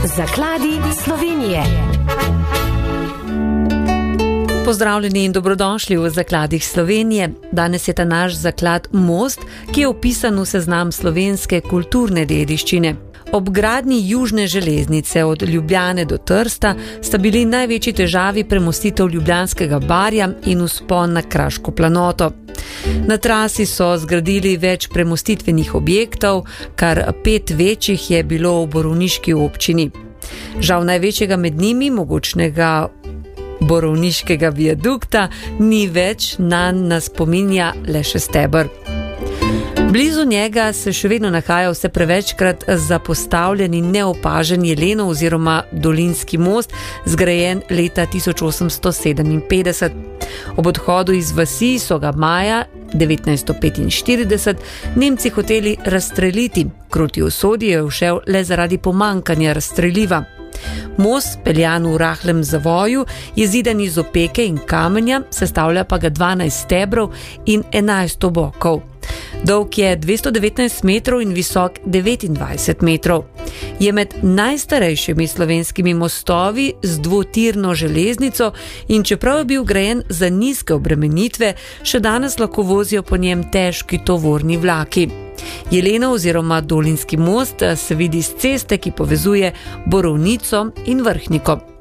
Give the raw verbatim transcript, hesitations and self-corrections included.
Zakladi Slovenije. Pozdravljeni in dobrodošli v Zakladih Slovenije. Danes je ta naš zaklad Most, ki je vpisan v seznam slovenske kulturne dediščine. Ob gradnji južne železnice od Ljubljane do Trsta sta bili največji težavi premostitev Ljubljanskega barja in vzpon na Kraško planoto. Na trasi so zgradili več premostitvenih objektov, kar pet večjih je bilo v borovniški občini. Žal največjega med njimi, mogočnega borovniškega viadukta, ni več, nanj nas spominja le še steber. Blizu njega se še vedno nahaja vse prevečkrat zapostavljen in neopažen Jelenov oziroma Dolinski most, zgrajen leta tisoč osemsto sedeminpetdeset. Ob odhodu iz vasi so ga maja devetnajststo petinštirideset Nemci hoteli razstreliti. Kruti usodi je ušel le zaradi pomankanja razstreliva. Most, peljan v rahlem zavoju, je zidan iz opeke in kamenja, sestavlja pa ga dvanajst stebrov in enajst obokov. Dolg je dvesto devetnajst metrov in visok devetindvajset metrov. Je med najstarejšimi slovenskimi mostovi z dvotirno železnico in čeprav je bil grajen za nizke obremenitve, še danes lahko vozijo po njem težki tovorni vlaki. Jelenov oziroma Dolinski most se vidi s ceste, ki povezuje Borovnico in Vrhniko.